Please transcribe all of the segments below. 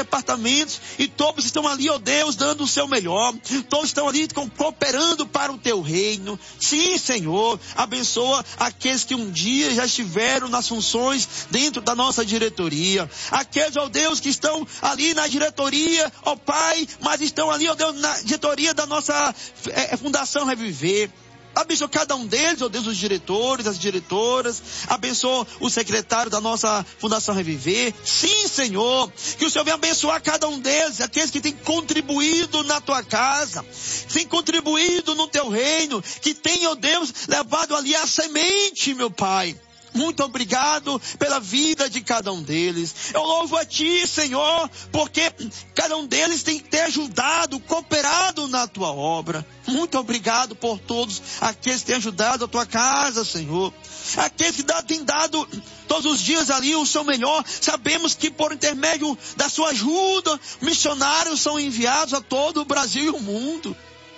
departamentos, e todos estão ali, ó Deus, dando o seu melhor. Todos estão ali cooperando para o teu reino. Sim, Senhor, abençoa aqueles que um dia já estiveram nas funções dentro da nossa diretoria. Aqueles, ó Deus, que estão ali na diretoria, ó Pai, mas estão ali, ó Deus, na diretoria da nossa Fundação Reviver. Abençoa cada um deles, ó Deus, os diretores, as diretoras. Abençoa o secretário da nossa Fundação Reviver. Sim, Senhor, que o Senhor venha abençoar cada um deles, aqueles que têm contribuído na tua casa, têm contribuído no teu reino, que têm, ó Deus, levado ali a semente, meu Pai. Muito obrigado pela vida de cada um deles. Eu louvo a Ti, Senhor, porque cada um deles tem te ajudado, cooperado na Tua obra. Muito obrigado por todos aqueles que têm ajudado a Tua casa, Senhor. Aqueles que têm dado todos os dias ali o seu melhor. Sabemos que por intermédio da sua ajuda, missionários são enviados a todo o Brasil e o mundo.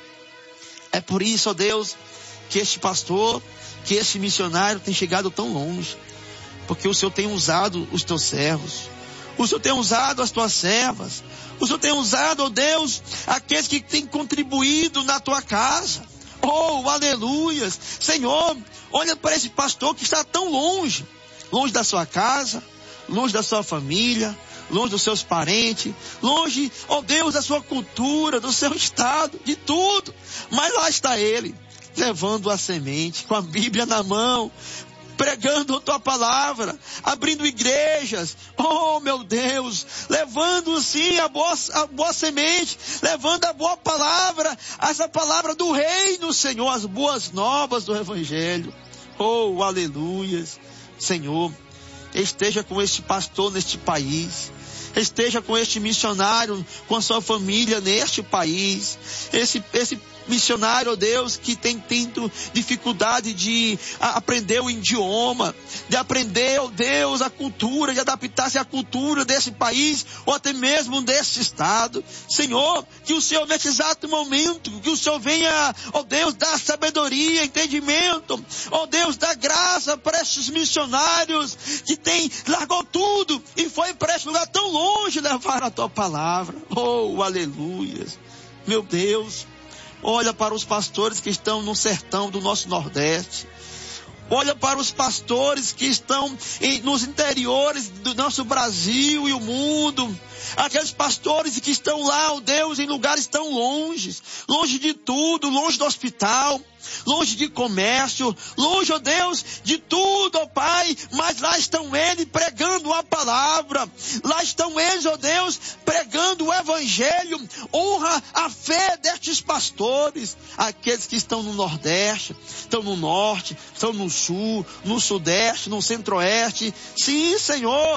É por isso, ó Deus, que este pastor, que esse missionário tem chegado tão longe, porque o Senhor tem usado os teus servos, o Senhor tem usado as tuas servas, o Senhor tem usado, ó Deus, aqueles que têm contribuído na tua casa. Oh, aleluias! Senhor, olha para esse pastor que está tão longe, longe da sua casa, longe da sua família, longe dos seus parentes, longe, ó Deus, da sua cultura, do seu estado, de tudo, mas lá está ele, levando a semente, com a Bíblia na mão, pregando a tua palavra, abrindo igrejas, oh meu Deus, levando sim a boa semente, levando a boa palavra, essa palavra do reino, Senhor, as boas novas do Evangelho. Oh, aleluias. Senhor, esteja com este pastor neste país, esteja com este missionário, com a sua família neste país, esse missionário, ó Deus, que tem tido dificuldade de aprender o idioma, de aprender, ó Deus, a cultura, de adaptar-se à cultura desse país, ou até mesmo desse estado. Senhor, que o Senhor nesse exato momento, que o Senhor venha, ó Deus, dar sabedoria, entendimento, ó Deus, dar graça para esses missionários que largou tudo e foi para esse lugar tão longe levar a tua palavra. Oh, aleluias. Meu Deus, olha para os pastores que estão no sertão do nosso Nordeste. Olha para os pastores que estão nos interiores do nosso Brasil e o mundo. Aqueles pastores que estão lá, ó Deus, em lugares tão longe, longe de tudo, longe do hospital, longe de comércio, longe, ó Deus, de tudo, ó Pai, mas lá estão eles pregando a palavra, lá estão eles, ó Deus, pregando o Evangelho. Honra a fé destes pastores, aqueles que estão no Nordeste, estão no Norte, estão no Sul, no Sudeste, no Centro-Oeste. Sim, Senhor,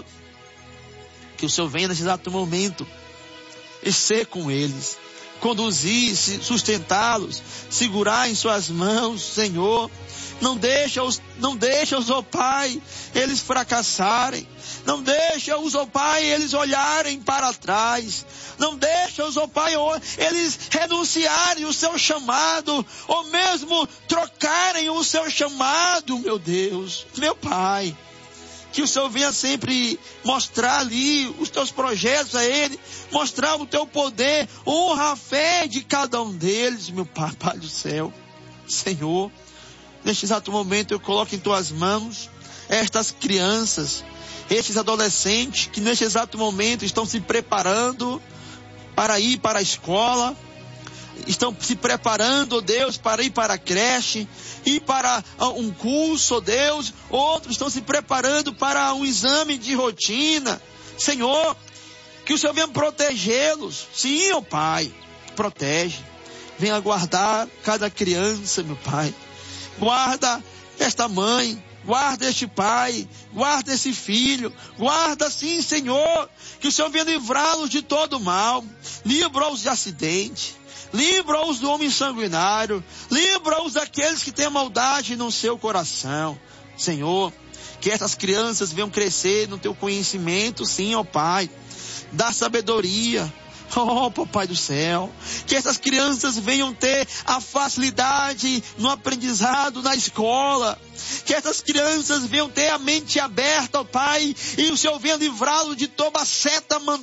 que o Senhor venha nesse exato momento e ser com eles, conduzir, sustentá-los, segurar em suas mãos, Senhor. Não deixa-os, ó Pai, eles fracassarem. Não deixa-os, ó Pai, eles olharem para trás. Não deixa-os, ó Pai, eles renunciarem o seu chamado, ou mesmo trocarem o seu chamado, meu Deus, meu Pai. Que o Senhor venha sempre mostrar ali os teus projetos a ele, mostrar o teu poder, honra a fé de cada um deles, meu Pai, Pai do céu. Senhor, neste exato momento eu coloco em tuas mãos estas crianças, estes adolescentes que neste exato momento estão se preparando para ir para a escola, estão se preparando, ó Deus, para ir para a creche, ir para um curso, ó Deus. Outros estão se preparando para um exame de rotina. Senhor, que o Senhor venha protegê-los. Sim, ó Pai, protege. Venha guardar cada criança, meu Pai. Guarda esta mãe, guarda este pai, guarda esse filho, guarda sim, Senhor, que o Senhor venha livrá-los de todo mal, livra-os de acidente, livra-os do homem sanguinário, livra-os daqueles que têm maldade no seu coração. Senhor, que essas crianças venham crescer no teu conhecimento, sim, ó Pai, dá sabedoria. Oh, Papai do céu, que essas crianças venham ter a facilidade no aprendizado na escola, que essas crianças venham ter a mente aberta, ó Pai, e o Senhor venha livrá-lo de toda seta